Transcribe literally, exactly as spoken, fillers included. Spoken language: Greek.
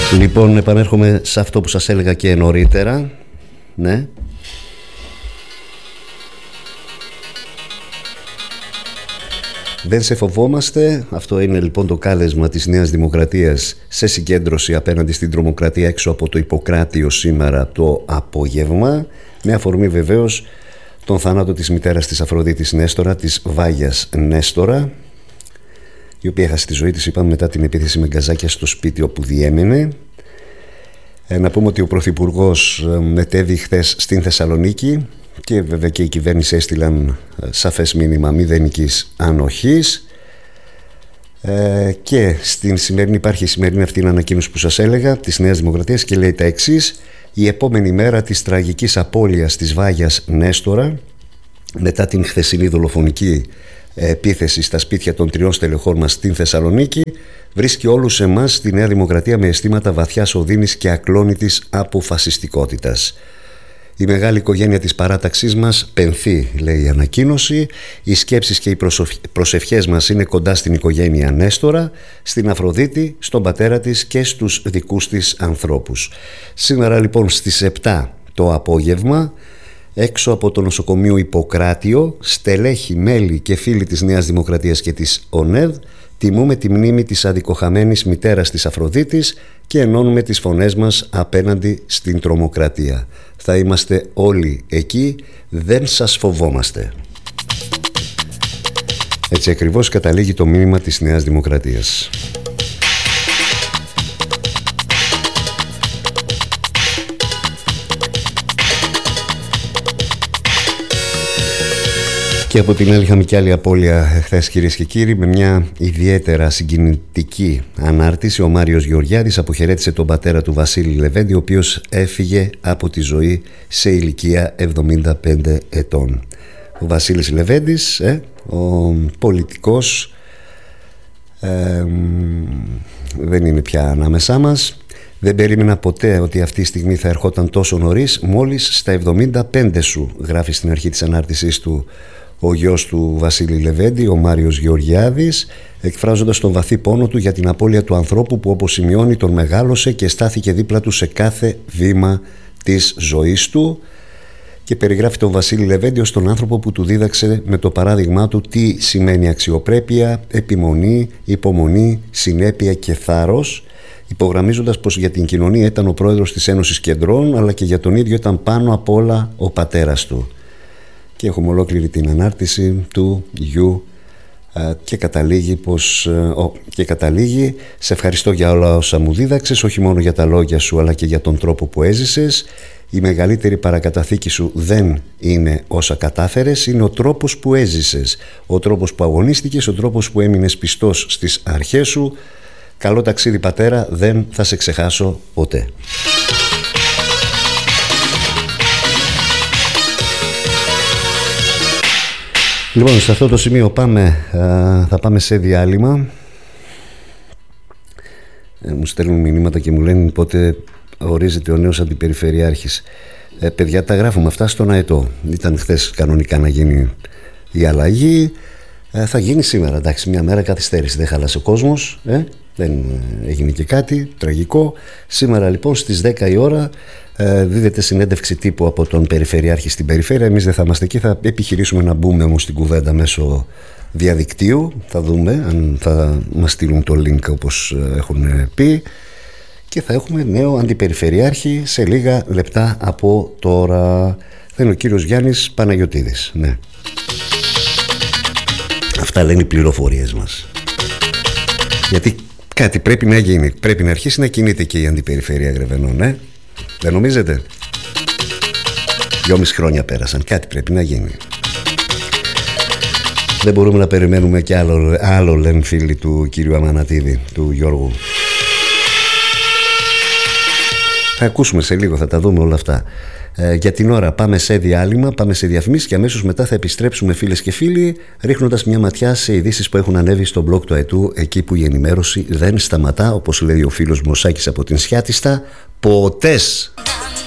Λοιπόν, επανέρχομαι σε αυτό που σας έλεγα και νωρίτερα. Ναι. Δεν σε φοβόμαστε. Αυτό είναι λοιπόν το κάλεσμα της Νέας Δημοκρατίας σε συγκέντρωση απέναντι στην τρομοκρατία έξω από το Ιπποκράτιο σήμερα το απόγευμα, με αφορμή βεβαίως τον θάνατο της μητέρας της Αφροδίτης Νέστορα, της Βάγιας Νέστορα, η οποία έχασε τη ζωή της, είπαμε, μετά την επίθεση με γκαζάκια στο σπίτι όπου διέμενε. Ε, να πούμε ότι ο Πρωθυπουργός μετέβη χθες στην Θεσσαλονίκη και βέβαια και η κυβέρνηση έστειλαν σαφές μήνυμα μηδενικής ανοχής. Ε, και στην σημερινή, υπάρχει η σημερινή αυτή ανακοίνωση που σας έλεγα της Νέας Δημοκρατίας και λέει τα εξής: η επόμενη μέρα της τραγικής απώλειας της Βάγιας Νέστορα, μετά την χθεσινή δολοφονική επίθεση στα σπίτια των τριών στελεχών μας στην Θεσσαλονίκη, βρίσκει όλους εμάς στη Νέα Δημοκρατία με αισθήματα βαθιάς οδύνης και ακλόνητης αποφασιστικότητας. Η μεγάλη οικογένεια της παράταξής μας πενθεί, λέει η ανακοίνωση. Οι σκέψεις και οι προσευχές μας είναι κοντά στην οικογένεια Νέστορα, στην Αφροδίτη, στον πατέρα της και στους δικούς της ανθρώπους. Σήμερα λοιπόν στις επτά το απόγευμα, έξω από το νοσοκομείο Ιπποκράτιο, στελέχη, μέλη και φίλοι της Νέας Δημοκρατίας και της ΟΝΕΔ τιμούμε τη μνήμη της αδικοχαμένης μητέρας της Αφροδίτης και ενώνουμε τις φωνές μας απέναντι στην τρομοκρατία. Θα είμαστε όλοι εκεί, δεν σας φοβόμαστε. Έτσι ακριβώς καταλήγει το μήνυμα της Νέας Δημοκρατίας. Και από την άλλη είχαμε και άλλη απώλεια χθες, κυρίες και κύριοι, με μια ιδιαίτερα συγκινητική ανάρτηση. Ο Μάριος Γεωργιάδης αποχαιρέτησε τον πατέρα του Βασίλη Λεβέντη, ο οποίος έφυγε από τη ζωή σε ηλικία εβδομήντα πέντε ετών. Ο Βασίλης Λεβέντης, ε, ο πολιτικός, ε, δεν είναι πια ανάμεσά μας. Δεν περίμενα ποτέ ότι αυτή η στιγμή θα ερχόταν τόσο νωρίς, μόλις στα εβδομήντα πέντε σου, γράφει στην αρχή της ανάρτησής του ο γιος του Βασίλη Λεβέντη, ο Μάριος Γεωργιάδης, εκφράζοντας τον βαθύ πόνο του για την απώλεια του ανθρώπου που, όπως σημειώνει, τον μεγάλωσε και στάθηκε δίπλα του σε κάθε βήμα της ζωής του, και περιγράφει τον Βασίλη Λεβέντη ως τον άνθρωπο που του δίδαξε με το παράδειγμά του τι σημαίνει αξιοπρέπεια, επιμονή, υπομονή, συνέπεια και θάρρος, υπογραμμίζοντας πως για την κοινωνία ήταν ο πρόεδρος της Ένωσης Κεντρών, αλλά και για τον ίδιο ήταν πάνω απ' όλα ο πατέρας του. Και έχουμε ολόκληρη την ανάρτηση του γιου και καταλήγει, πως, και καταλήγει «Σε ευχαριστώ για όλα όσα μου δίδαξες, όχι μόνο για τα λόγια σου αλλά και για τον τρόπο που έζησες. Η μεγαλύτερη παρακαταθήκη σου δεν είναι όσα κατάφερες, είναι ο τρόπος που έζησες, ο τρόπος που αγωνίστηκες, ο τρόπος που έμεινες πιστός στις αρχές σου. Καλό ταξίδι πατέρα, δεν θα σε ξεχάσω ποτέ». Λοιπόν, σε αυτό το σημείο πάμε, α, θα πάμε σε διάλειμμα. Ε, μου στέλνουν μηνύματα και μου λένε πότε ορίζεται ο νέος αντιπεριφερειάρχης. Ε, παιδιά, τα γράφουμε αυτά στον ΑΕΤΟ. Ήταν χθες κανονικά να γίνει η αλλαγή. Ε, θα γίνει σήμερα, εντάξει, μια μέρα καθυστέρηση. Δεν χάλασε ο κόσμος, ε, δεν έγινε και κάτι τραγικό. Σήμερα λοιπόν στις δέκα η ώρα ε, δίδεται συνέντευξη τύπου από τον Περιφερειάρχη στην Περιφέρεια. Εμείς δεν θα είμαστε εκεί, θα επιχειρήσουμε να μπούμε όμως στην κουβέντα μέσω διαδικτύου. Θα δούμε αν θα μας στείλουν το link όπως έχουν πει. Και θα έχουμε νέο αντιπεριφερειάρχη σε λίγα λεπτά από τώρα. Θα είναι ο κύριος Γιάννης Παναγιωτίδης, ναι. Αυτά λένε οι πληροφορίες μας. Γιατί κάτι πρέπει να γίνει. Πρέπει να αρχίσει να κινείται και η αντιπεριφέρεια Γρεβενών, ναι. Δεν νομίζετε? Δυόμιση χρόνια πέρασαν. Κάτι πρέπει να γίνει. Δεν μπορούμε να περιμένουμε κι άλλο, άλλο λένε φίλοι του κύριου Αμανατίδη, του Γιώργου. Θα ακούσουμε σε λίγο, θα τα δούμε όλα αυτά. Ε, για την ώρα πάμε σε διάλειμμα, πάμε σε διαφημίσεις και αμέσως μετά θα επιστρέψουμε, φίλες και φίλοι, ρίχνοντας μια ματιά σε ειδήσεις που έχουν ανέβει στο blog του ΑΕΤΟΥ, εκεί που η ενημέρωση δεν σταματά, όπως λέει ο φίλος μου ο Σάκης από την Σιάτιστα, ποτές.